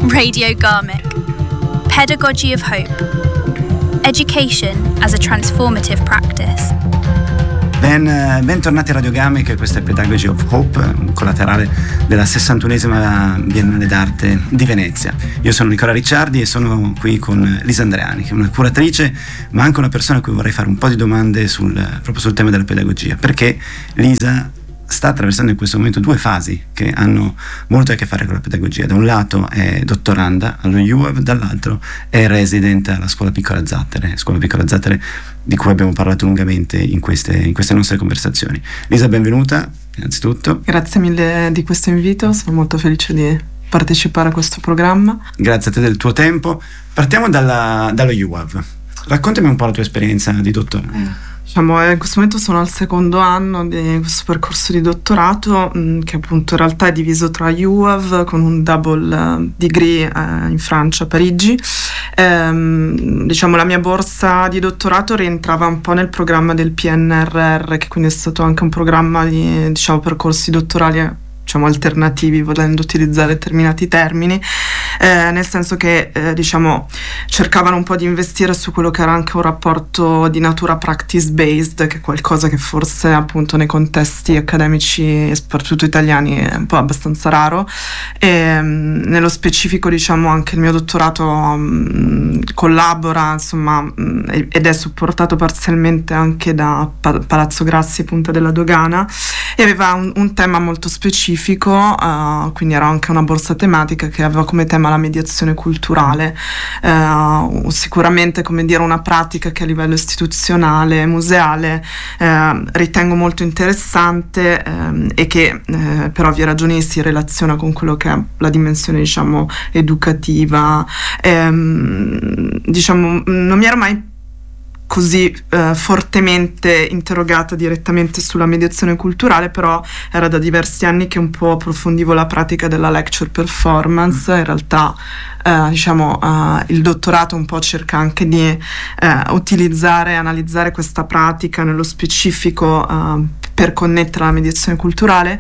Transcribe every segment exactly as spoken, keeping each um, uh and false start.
Radio Garmick. Pedagogy of Hope. Education as a transformative practice. Ben, bentornati a Radio Garmick, questo è Pedagogy of Hope, un collaterale della sessantunesima Biennale d'Arte di Venezia. Io sono Nicola Ricciardi e sono qui con Lisa Andreani, che è una curatrice, ma anche una persona a cui vorrei fare un po' di domande sul, proprio sul tema della pedagogia, perché Lisa sta attraversando in questo momento due fasi che hanno molto a che fare con la pedagogia. Da un lato è dottoranda allo U A V, dall'altro è resident alla Scuola Piccola Zattere, Scuola Piccola Zattere di cui abbiamo parlato lungamente in queste, in queste nostre conversazioni. Lisa, benvenuta innanzitutto. Grazie mille di questo invito, sono molto felice di partecipare a questo programma. Grazie a te del tuo tempo. Partiamo dalla, dallo U A V. Raccontami un po' la tua esperienza di dottoranda. Diciamo, in questo momento sono al secondo anno di questo percorso di dottorato, mh, che appunto in realtà è diviso tra U A V con un double degree eh, in Francia, a Parigi. Ehm, diciamo la mia borsa di dottorato rientrava un po' nel programma del P N R R, che quindi è stato anche un programma di, diciamo, percorsi dottorali, diciamo, alternativi, volendo utilizzare determinati termini, eh, nel senso che eh, diciamo cercavano un po' di investire su quello che era anche un rapporto di natura practice based, che è qualcosa che forse appunto nei contesti accademici, soprattutto italiani, è un po' abbastanza raro. E mh, nello specifico, diciamo, anche il mio dottorato mh, collabora, insomma, mh, ed è supportato parzialmente anche da pa- Palazzo Grassi e Punta della Dogana, e aveva un, un tema molto specifico. Uh, quindi era anche una borsa tematica che aveva come tema la mediazione culturale, uh, sicuramente, come dire, una pratica che a livello istituzionale, museale, uh, ritengo molto interessante, um, e che uh, per ovvie ragioni si relaziona con quello che è la dimensione, diciamo, educativa. Um, diciamo, non mi ero mai così eh, fortemente interrogata direttamente sulla mediazione culturale, però era da diversi anni che un po' approfondivo la pratica della lecture performance. In realtà eh, diciamo eh, il dottorato un po' cerca anche di eh, utilizzare e analizzare questa pratica nello specifico eh, per connettere alla mediazione culturale,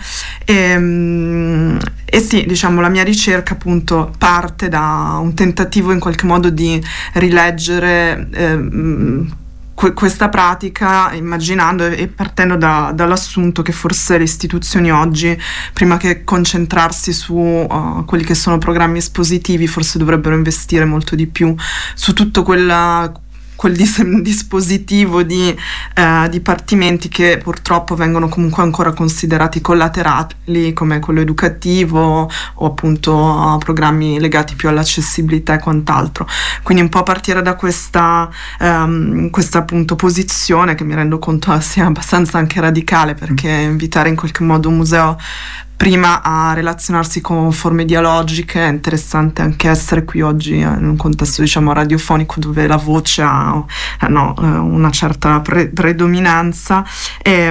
e, e sì, diciamo, la mia ricerca appunto parte da un tentativo in qualche modo di rileggere eh, que- questa pratica, immaginando e partendo da, dall'assunto che forse le istituzioni oggi, prima che concentrarsi su uh, quelli che sono programmi espositivi, forse dovrebbero investire molto di più su tutto quella quel dis- dispositivo di eh, dipartimenti che purtroppo vengono comunque ancora considerati collaterali, come quello educativo o appunto uh, programmi legati più all'accessibilità e quant'altro. Quindi un po' a partire da questa um, questa appunto posizione, che mi rendo conto sia abbastanza anche radicale, perché invitare in qualche modo un museo prima a relazionarsi con forme dialogiche è interessante anche essere qui oggi in un contesto, diciamo, radiofonico, dove la voce ha no, una certa pre- predominanza, e,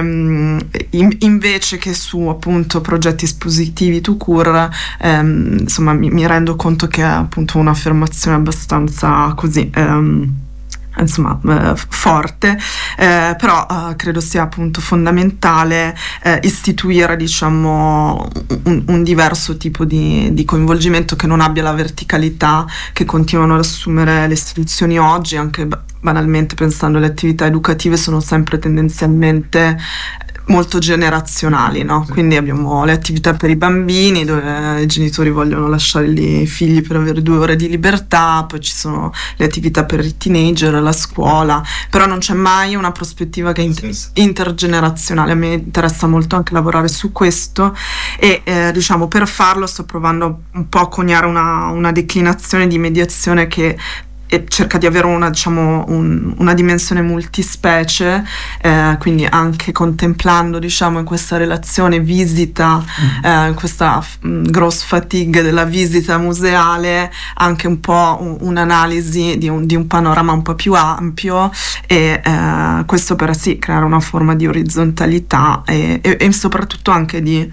in, invece che su appunto progetti espositivi tout court, ehm, insomma mi, mi rendo conto che è appunto un'affermazione abbastanza così ehm, insomma eh, forte, eh, però eh, credo sia appunto fondamentale eh, istituire, diciamo, un, un diverso tipo di, di coinvolgimento che non abbia la verticalità che continuano ad assumere le istituzioni oggi. Anche banalmente pensando alle attività educative, sono sempre tendenzialmente molto generazionali, no? Quindi abbiamo le attività per i bambini, dove i genitori vogliono lasciarli i figli per avere due ore di libertà, poi ci sono le attività per i teenager, la scuola, però non c'è mai una prospettiva che è inter- intergenerazionale. A me interessa molto anche lavorare su questo, e eh, diciamo, per farlo sto provando un po' a coniare una, una declinazione di mediazione che e cerca di avere una, diciamo, un, una dimensione multispecie, eh, quindi anche contemplando, diciamo, in questa relazione visita, mm. eh, questa mh, gross fatigue della visita museale, anche un po' un, un'analisi di un, di un panorama un po' più ampio, e eh, questo per sì creare una forma di orizzontalità e, e, e soprattutto anche di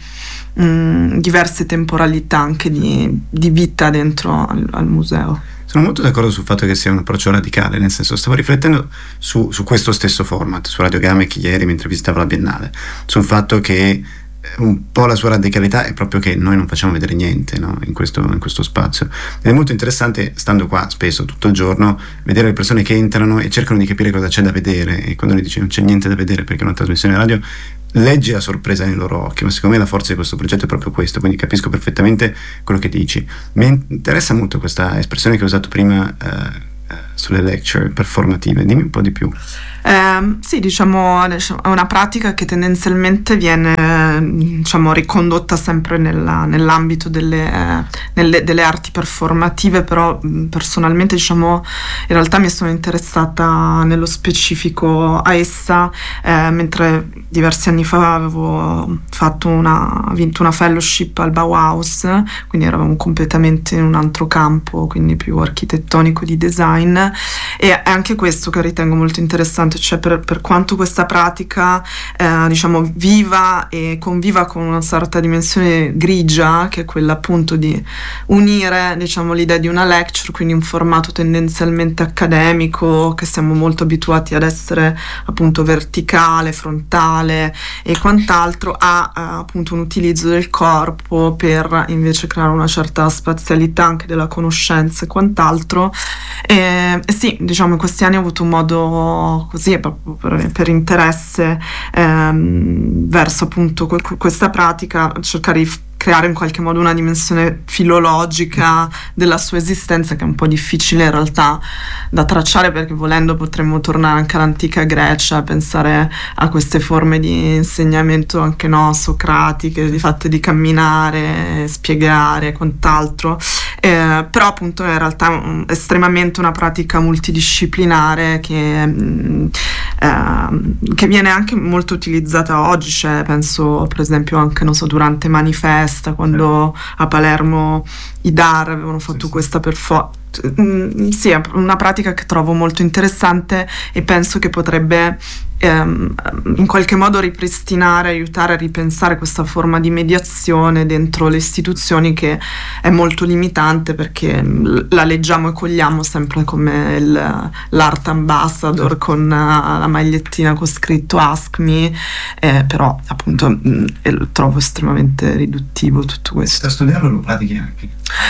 mh, diverse temporalità anche di, di vita dentro al, al museo. Sono molto d'accordo sul fatto che sia un approccio radicale, nel senso, stavo riflettendo su, su questo stesso format, su Radio Garmick ieri mentre visitavo la Biennale, sul fatto che un po' la sua radicalità è proprio che noi non facciamo vedere niente, no? in, questo, in questo spazio. Ed è molto interessante, stando qua spesso tutto il giorno, vedere le persone che entrano e cercano di capire cosa c'è da vedere, e quando gli dici non c'è niente da vedere perché è una trasmissione radio, leggi la sorpresa nei loro occhi. Ma secondo me la forza di questo progetto è proprio questo, quindi capisco perfettamente quello che dici. Mi interessa molto questa espressione che hai usato prima eh, sulle lecture performative, dimmi un po' di più. Eh, sì, diciamo, è una pratica che tendenzialmente viene, diciamo, ricondotta sempre nella, nell'ambito delle, eh, nelle, delle arti performative, però personalmente, diciamo, in realtà mi sono interessata nello specifico a essa, eh, mentre diversi anni fa avevo fatto una, vinto una fellowship al Bauhaus, quindi eravamo completamente in un altro campo, quindi più architettonico, di design, e è anche questo che ritengo molto interessante, cioè per, per quanto questa pratica eh, diciamo viva e conviva con una certa dimensione grigia, che è quella appunto di unire, diciamo, l'idea di una lecture, quindi un formato tendenzialmente accademico che siamo molto abituati ad essere appunto verticale, frontale e quant'altro, a eh, appunto un utilizzo del corpo per invece creare una certa spazialità anche della conoscenza e quant'altro. E, e sì, diciamo, in questi anni ho avuto modo così proprio per, per interesse ehm, verso appunto questa pratica, cercare di creare in qualche modo una dimensione filologica della sua esistenza, che è un po' difficile in realtà da tracciare, perché volendo potremmo tornare anche all'antica Grecia, pensare a queste forme di insegnamento anche no socratiche, di fatte di camminare, spiegare e quant'altro, eh, però appunto è in realtà un, estremamente una pratica multidisciplinare che, mh, eh, che viene anche molto utilizzata oggi, cioè penso per esempio anche non so durante manifesti, quando a Palermo i D A R avevano fatto sì, questa performance. Mm, sì, è una pratica che trovo molto interessante e penso che potrebbe ehm, in qualche modo ripristinare, aiutare a ripensare questa forma di mediazione dentro le istituzioni, che è molto limitante perché la leggiamo e cogliamo sempre come il, l'art ambassador con la magliettina con scritto Ask Me, eh, però appunto mh, lo trovo estremamente riduttivo tutto questo. A studiarlo lo pratichi anche?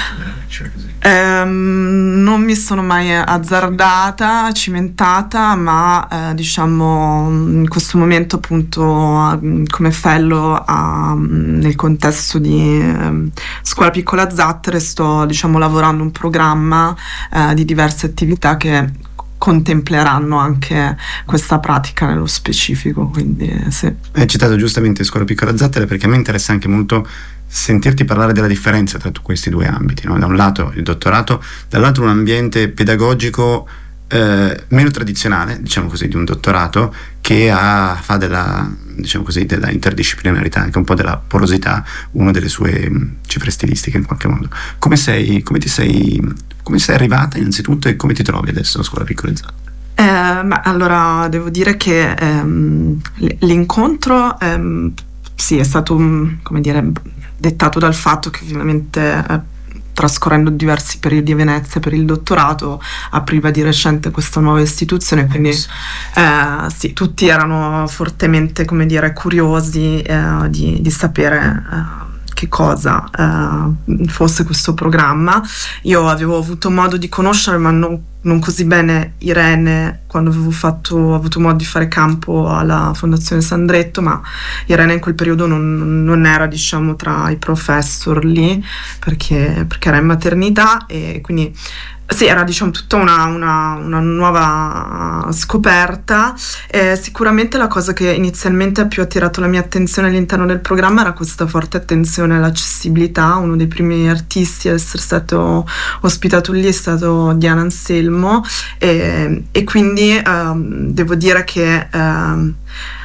Um, non mi sono mai azzardata, cimentata, ma eh, diciamo in questo momento appunto come fellow a, nel contesto di eh, Scuola Piccola Zattere sto diciamo lavorando un programma eh, di diverse attività che contempleranno anche questa pratica nello specifico, quindi sì. Hai citato giustamente Scuola Piccola Zattere perché a me interessa anche molto sentirti parlare della differenza tra questi due ambiti, no? Da un lato il dottorato, dall'altro un ambiente pedagogico eh, meno tradizionale, diciamo così, di un dottorato che ha, fa della, diciamo così, della interdisciplinarità, anche un po' della porosità, una delle sue mh, cifre stilistiche in qualche modo. Come sei, come ti sei, come sei arrivata innanzitutto e come ti trovi adesso a Scuola Piccola Zattere? Eh, ma allora devo dire che ehm, l'incontro ehm, sì è stato come dire dettato dal fatto che ovviamente eh, trascorrendo diversi periodi a Venezia per il dottorato apriva di recente questa nuova istituzione, quindi eh, sì, tutti erano fortemente come dire curiosi eh, di, di sapere eh, che cosa eh, fosse questo programma. Io avevo avuto modo di conoscere ma non, non così bene Irene quando avevo fatto, ho avuto modo di fare campo alla Fondazione Sandretto, ma Irene in quel periodo non, non era diciamo tra i professor lì perché, perché era in maternità, e quindi sì, era diciamo tutta una, una, una nuova scoperta. Eh, sicuramente la cosa che inizialmente ha più attirato la mia attenzione all'interno del programma era questa forte attenzione all'accessibilità. Uno dei primi artisti a essere stato ospitato lì è stato Diana Anselmo, e, e quindi ehm, devo dire che ehm,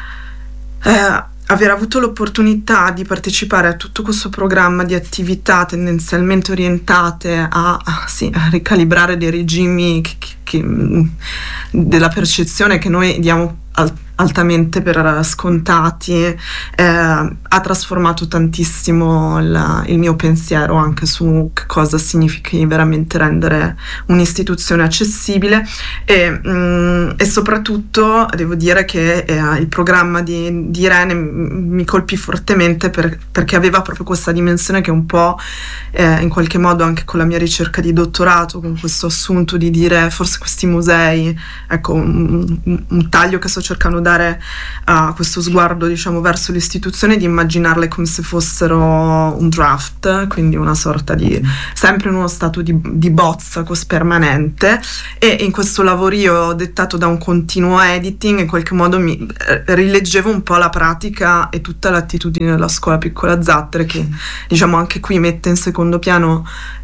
eh, aver avuto l'opportunità di partecipare a tutto questo programma di attività tendenzialmente orientate a, a, sì, a ricalibrare dei regimi che, che, che, della percezione che noi diamo al, altamente per scontati, eh, ha trasformato tantissimo il, il mio pensiero anche su che cosa significhi veramente rendere un'istituzione accessibile e, mh, e soprattutto devo dire che eh, il programma di, di Irene mi colpì fortemente per, perché aveva proprio questa dimensione che un po' eh, in qualche modo anche con la mia ricerca di dottorato, con questo assunto di dire forse questi musei, ecco un, un, un taglio che sto cercando dare a questo sguardo diciamo verso l'istituzione, di immaginarle come se fossero un draft, quindi una sorta di sempre in uno stato di, di bozza permanente, e in questo lavorio dettato da un continuo editing in qualche modo mi eh, rileggevo un po' la pratica e tutta l'attitudine della scuola Piccola Zattere, che diciamo anche qui mette in secondo piano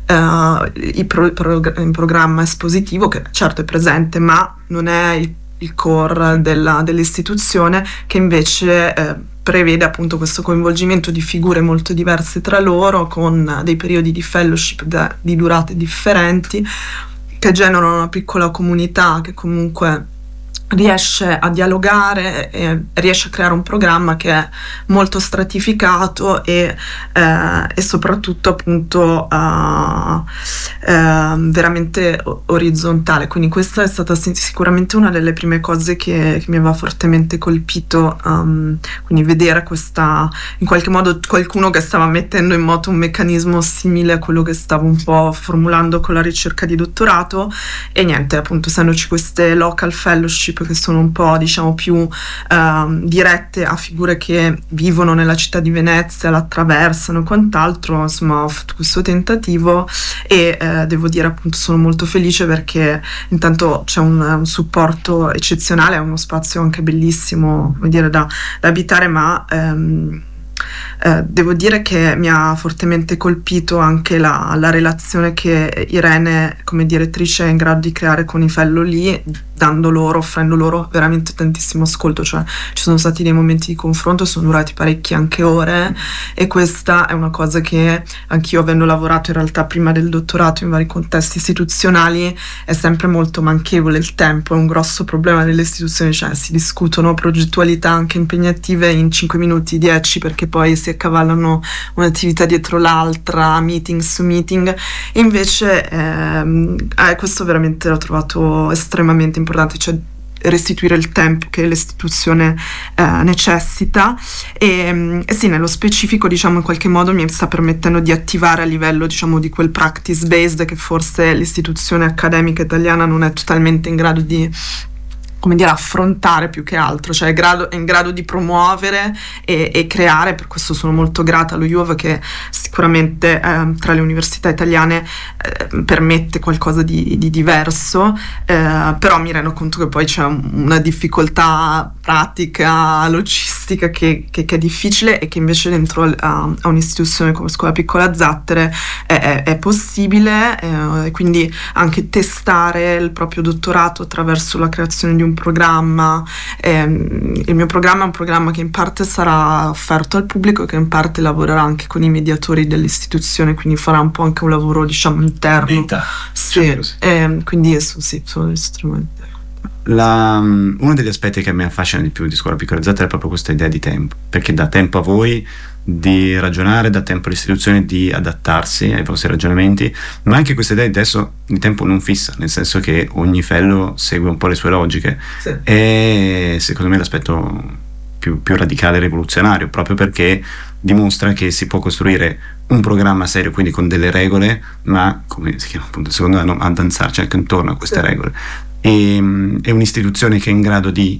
uh, il, pro, pro, il programma espositivo, che certo è presente ma non è il il core della, dell'istituzione, che invece eh, prevede appunto questo coinvolgimento di figure molto diverse tra loro, con dei periodi di fellowship da, di durate differenti, che generano una piccola comunità che comunque riesce a dialogare e riesce a creare un programma che è molto stratificato e, eh, e soprattutto appunto uh, uh, veramente orizzontale. Quindi questa è stata sicuramente una delle prime cose che, che mi aveva fortemente colpito, um, quindi vedere questa, in qualche modo qualcuno che stava mettendo in moto un meccanismo simile a quello che stavo un po' formulando con la ricerca di dottorato. E niente, appunto essendoci queste local fellowship che sono un po' diciamo più uh, dirette a figure che vivono nella città di Venezia, la attraversano e quant'altro, insomma ho fatto questo tentativo e uh, devo dire appunto sono molto felice perché intanto c'è un, un supporto eccezionale, è uno spazio anche bellissimo, vuol dire, da, da abitare, ma um, Uh, devo dire che mi ha fortemente colpito anche la, la relazione che Irene come direttrice è in grado di creare con i fellow lì, dando loro, offrendo loro veramente tantissimo ascolto, cioè ci sono stati dei momenti di confronto, sono durati parecchie anche ore, e questa è una cosa che anch'io, avendo lavorato in realtà prima del dottorato in vari contesti istituzionali, è sempre molto manchevole il tempo, è un grosso problema delle istituzioni, cioè si discutono progettualità anche impegnative in cinque minuti, dieci, perché poi si accavallano un'attività dietro l'altra, meeting su meeting, e invece ehm, eh, questo veramente l'ho trovato estremamente importante, cioè restituire il tempo che l'istituzione eh, necessita e, e sì, nello specifico diciamo in qualche modo mi sta permettendo di attivare a livello diciamo di quel practice based che forse l'istituzione accademica italiana non è totalmente in grado di, come dire, affrontare più che altro, cioè è, grado, è in grado di promuovere e, e creare. Per questo sono molto grata allo U A V che sicuramente eh, tra le università italiane eh, permette qualcosa di, di diverso, eh, però mi rendo conto che poi c'è una difficoltà pratica, logistica che, che, che è difficile, e che invece dentro a, a un'istituzione come Scuola Piccola Zattere è, è, è possibile, eh, quindi anche testare il proprio dottorato attraverso la creazione di un programma. Eh, il mio programma è un programma che in parte sarà offerto al pubblico e che in parte lavorerà anche con i mediatori dell'istituzione, quindi farà un po' anche un lavoro diciamo interno. Beta. Sì, eh, quindi sì, sono estremamente. La, uno degli aspetti che mi affascina di più di Scuola Piccola Zattere è proprio questa idea di tempo, perché dà tempo a voi di ragionare, dà tempo all'istituzione di adattarsi ai vostri ragionamenti, ma anche questa idea di adesso di tempo non fissa, nel senso che ogni fellow segue un po' le sue logiche. Sì. E secondo me l'aspetto più, più radicale e rivoluzionario, proprio perché dimostra che si può costruire un programma serio, quindi con delle regole, ma come si chiama appunto secondo me a danzarci anche intorno a queste sì. regole. E, è un'istituzione che è in grado di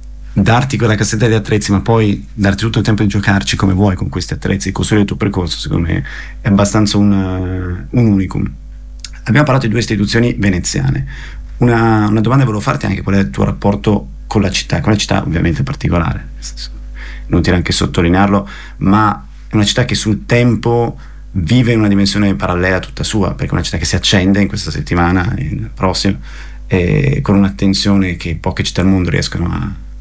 darti quella cassetta di attrezzi, ma poi darti tutto il tempo di giocarci come vuoi con questi attrezzi, costruire il tuo percorso. Secondo me è abbastanza un, un unicum. Abbiamo parlato di due istituzioni veneziane. Una, una domanda volevo farti anche: qual è il tuo rapporto con la città, con la città ovviamente particolare, nel senso, inutile anche sottolinearlo, ma è una città che sul tempo vive in una dimensione parallela tutta sua, perché è una città che si accende in questa settimana e nel prossimo, e con un'attenzione che poche città al mondo riescono a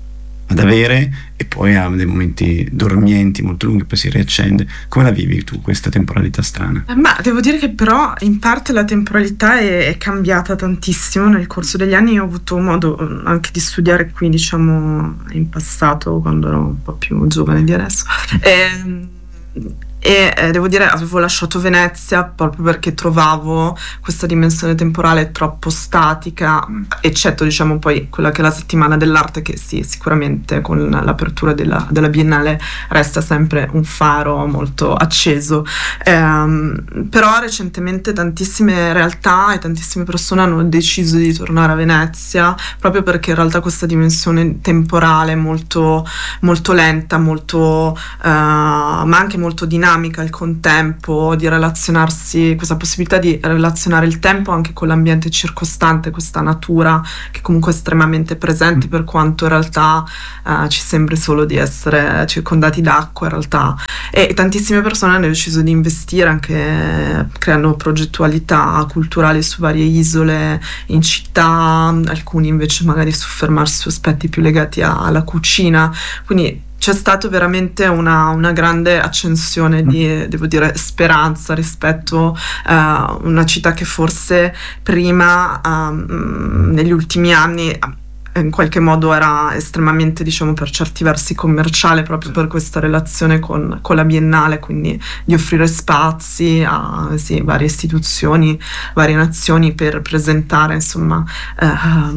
ad avere, e poi ha dei momenti dormienti molto lunghi, poi si riaccende. Come la vivi tu questa temporalità strana? Ma devo dire che però in parte la temporalità è, è cambiata tantissimo nel corso degli anni. Io ho avuto modo anche di studiare qui, diciamo, in passato, quando ero un po' più giovane di adesso. E, e eh, devo dire avevo lasciato Venezia proprio perché trovavo questa dimensione temporale troppo statica, eccetto diciamo poi quella che è la settimana dell'arte, che sì, sicuramente con l'apertura della, della Biennale resta sempre un faro molto acceso, ehm, però recentemente tantissime realtà e tantissime persone hanno deciso di tornare a Venezia proprio perché in realtà questa dimensione temporale molto, molto lenta, molto eh, ma anche molto dinamica al contempo, di relazionarsi, questa possibilità di relazionare il tempo anche con l'ambiente circostante, questa natura che comunque è estremamente presente, per quanto in realtà eh, ci sembri solo di essere circondati d'acqua in realtà. E tantissime persone hanno deciso di investire anche creando progettualità culturali su varie isole in città, alcuni invece magari soffermarsi su aspetti più legati a, alla cucina, quindi c'è stato veramente una, una grande accensione di, devo dire, speranza rispetto a una città che forse prima, um, negli ultimi anni, in qualche modo era estremamente, diciamo, per certi versi commerciale, proprio per questa relazione con, con la Biennale, quindi di offrire spazi a sì, varie istituzioni, varie nazioni per presentare, insomma, eh,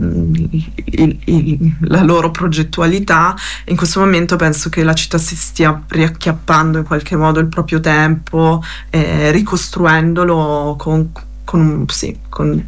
il, il, la loro progettualità. In questo momento penso che la città si stia riacchiappando in qualche modo il proprio tempo, eh, ricostruendolo con, con, sì, con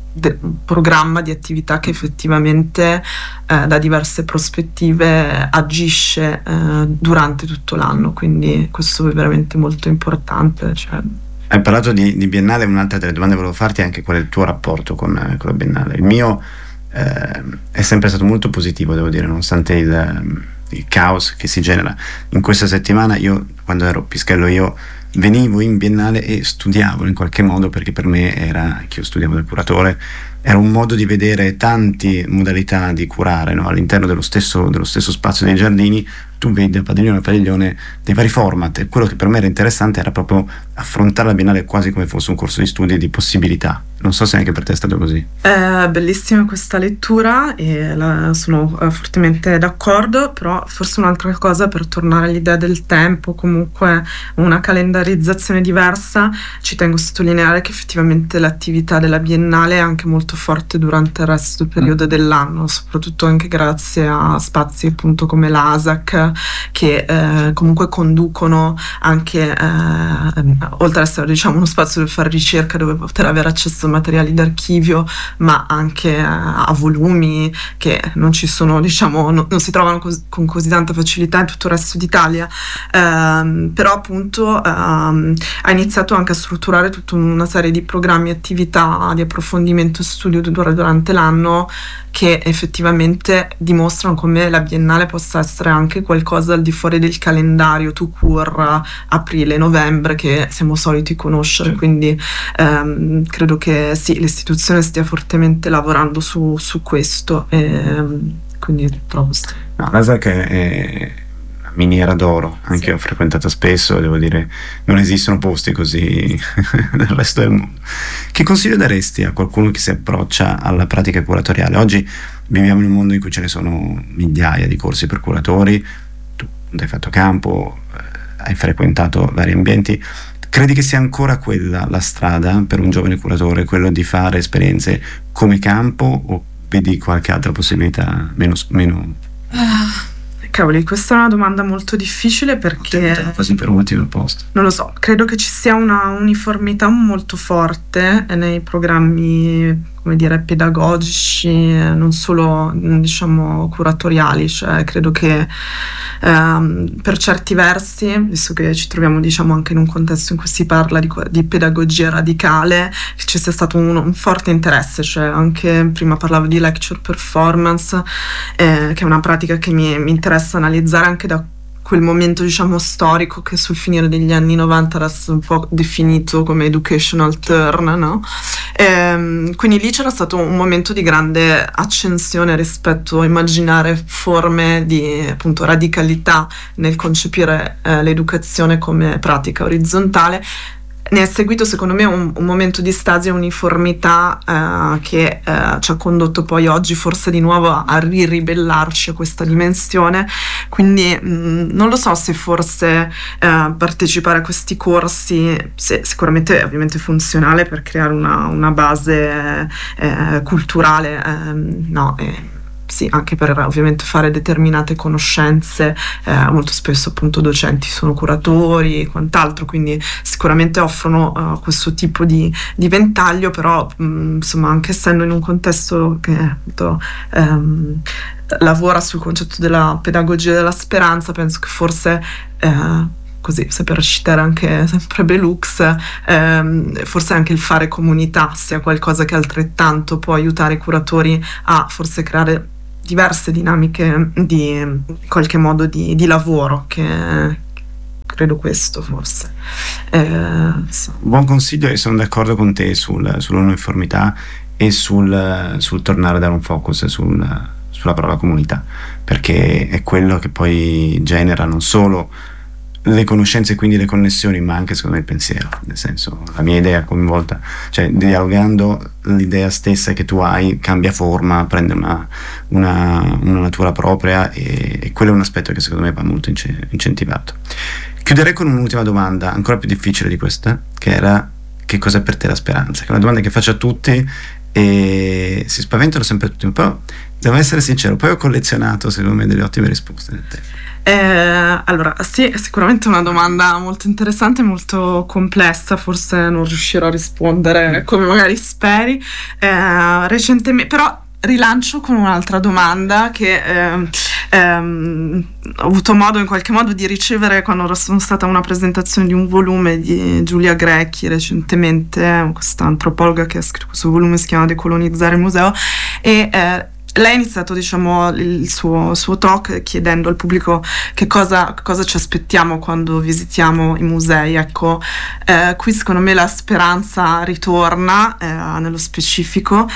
un programma di attività che effettivamente eh, da diverse prospettive agisce eh, durante tutto l'anno, quindi questo è veramente molto importante. Cioè. Hai parlato di, di Biennale, un'altra delle domande che volevo farti è anche qual è il tuo rapporto con, con la Biennale. Il mio eh, è sempre stato molto positivo, devo dire, nonostante il, il caos che si genera in questa settimana. Io, quando ero Pischello, io venivo in Biennale e studiavo in qualche modo, perché per me era, che io studiavo da curatore, era un modo di vedere tante modalità di curare, no? All'interno dello stesso, dello stesso spazio dei giardini tu vedi da padiglione a padiglione dei vari format, e quello che per me era interessante era proprio affrontare la Biennale quasi come fosse un corso di studi di possibilità. Non so se anche per te è stato così. È bellissima questa lettura e la, sono uh, fortemente d'accordo, però forse un'altra cosa, per tornare all'idea del tempo, comunque una calendarizzazione diversa, ci tengo a sottolineare che effettivamente l'attività della Biennale è anche molto forte durante il resto del periodo mm. dell'anno, soprattutto anche grazie a spazi appunto come l'ASAC, che eh, comunque conducono anche, eh, oltre ad essere, diciamo, uno spazio dove fare ricerca, dove poter avere accesso a materiali d'archivio, ma anche a, a volumi che non ci sono, diciamo, no, non si trovano cos- con così tanta facilità in tutto il resto d'Italia, ehm, però appunto ehm, ha iniziato anche a strutturare tutta una serie di programmi e attività di approfondimento e studio durante l'anno, che effettivamente dimostrano come la Biennale possa essere anche qualcosa al di fuori del calendario tout court aprile-novembre che siamo soliti conoscere. Sì. Quindi ehm, credo che sì, l'istituzione stia fortemente lavorando su, su questo, e quindi trovo st- no, l'ASAC è una miniera d'oro, anche sì. Io ho frequentato spesso, devo dire, non esistono posti così nel resto del mondo. Che consiglio daresti a qualcuno che si approccia alla pratica curatoriale? Oggi viviamo in un mondo in cui ce ne sono migliaia di corsi per curatori, tu hai fatto campo, hai frequentato vari ambienti. Credi che sia ancora quella la strada per un giovane curatore, quello di fare esperienze come campo, o vedi qualche altra possibilità meno... meno... Uh. Cavoli, questa è una domanda molto difficile, perché quasi per un motivo opposto. Non lo so, credo che ci sia una uniformità molto forte nei programmi, come dire, pedagogici, non solo, diciamo, curatoriali. Cioè, credo che ehm, per certi versi, visto che ci troviamo, diciamo, anche in un contesto in cui si parla di, di pedagogia radicale, ci sia stato un, un forte interesse. Cioè, anche prima parlavo di lecture performance, eh, che è una pratica che mi, mi interessa analizzare anche da quel momento, diciamo, storico che sul finire degli anni novanta era stato un po' definito come educational turn, no? Ehm, quindi lì c'era stato un momento di grande accensione rispetto a immaginare forme di appunto radicalità nel concepire eh, l'educazione come pratica orizzontale. Ne è seguito secondo me un, un momento di stasi e uniformità eh, che eh, ci ha condotto poi oggi forse di nuovo a, a ribellarci a questa dimensione, quindi mh, non lo so se forse eh, partecipare a questi corsi se, sicuramente è ovviamente funzionale per creare una, una base eh, culturale, eh, no, eh, sì, anche per ovviamente fare determinate conoscenze, eh, molto spesso appunto docenti sono curatori e quant'altro, quindi sicuramente offrono uh, questo tipo di, di ventaglio, però mh, insomma anche essendo in un contesto che appunto, um, lavora sul concetto della pedagogia della speranza, penso che forse uh, così, se per citare anche sempre Belux, ehm, forse anche il fare comunità sia qualcosa che altrettanto può aiutare i curatori a forse creare diverse dinamiche di in qualche modo di, di lavoro, che credo questo forse. Eh, sì. Buon consiglio, e sono d'accordo con te sul, sull'uniformità e sul, sul tornare a dare un focus sul, sulla parola comunità, perché è quello che poi genera non solo le conoscenze e quindi le connessioni, ma anche secondo me il pensiero, nel senso la mia idea coinvolta, cioè dialogando l'idea stessa che tu hai cambia forma, prende una, una, una natura propria, e, e quello è un aspetto che secondo me va molto ince- incentivato. Chiuderei con un'ultima domanda ancora più difficile di questa, che era: che cos'è per te la speranza? Che è una domanda che faccio a tutti e si spaventano sempre tutti, però devo essere sincero, poi ho collezionato secondo me delle ottime risposte da te. Eh, allora, sì, è sicuramente una domanda molto interessante, molto complessa, forse non riuscirò a rispondere come magari speri. Eh, recentemente, però rilancio con un'altra domanda che eh, ehm, ho avuto modo in qualche modo di ricevere quando sono stata a una presentazione di un volume di Giulia Grecchi recentemente, questa antropologa che ha scritto questo volume, si chiama Decolonizzare il museo, e eh, lei ha iniziato, diciamo, il suo, suo talk chiedendo al pubblico che cosa, cosa ci aspettiamo quando visitiamo i musei. Ecco, eh, qui secondo me la speranza ritorna eh, nello specifico,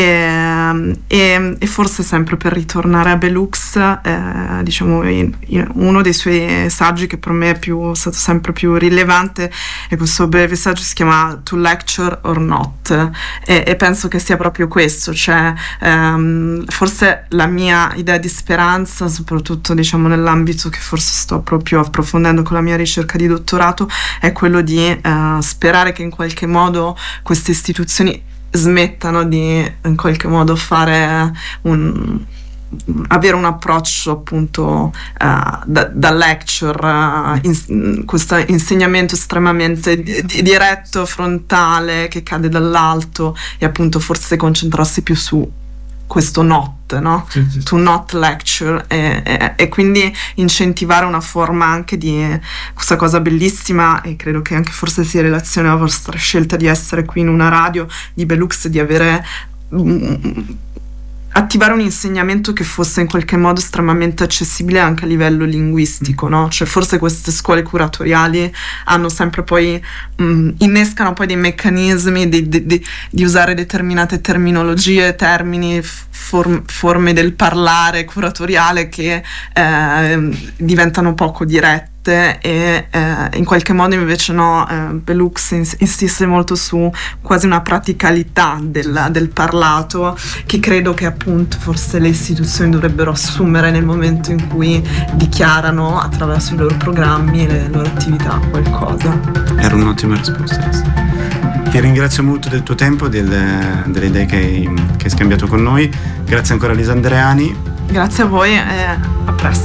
e, e, e forse sempre per ritornare a Belux, eh, diciamo, in, in uno dei suoi saggi che per me è più, stato sempre più rilevante è questo breve saggio, si chiama To Lecture or Not, e, e penso che sia proprio questo, cioè ehm, forse la mia idea di speranza, soprattutto diciamo nell'ambito che forse sto proprio approfondendo con la mia ricerca di dottorato, è quello di eh, sperare che in qualche modo queste istituzioni smettano di in qualche modo fare un avere un approccio appunto uh, da, da lecture, uh, in, questo insegnamento estremamente di, di, diretto, frontale, che cade dall'alto, e appunto forse concentrarsi più su questo not, no? Sì, sì. To not lecture, e, e, e quindi incentivare una forma anche di questa cosa bellissima, e credo che anche forse sia in relazione alla vostra scelta di essere qui in una radio di Belux, di avere um, attivare un insegnamento che fosse in qualche modo estremamente accessibile anche a livello linguistico, no? Cioè forse queste scuole curatoriali hanno sempre poi mh, innescano poi dei meccanismi di, di, di, di usare determinate terminologie, termini, form, forme del parlare curatoriale che eh, diventano poco dirette, e eh, in qualche modo invece no, eh, Belux ins- insiste molto su quasi una praticalità del, del parlato, che credo che appunto forse le istituzioni dovrebbero assumere nel momento in cui dichiarano attraverso i loro programmi e le loro attività qualcosa. Era un'ottima risposta. Ti ringrazio molto del tuo tempo, del, delle idee che hai, che hai scambiato con noi. Grazie ancora a Lisa Andreani. Grazie a voi e a presto.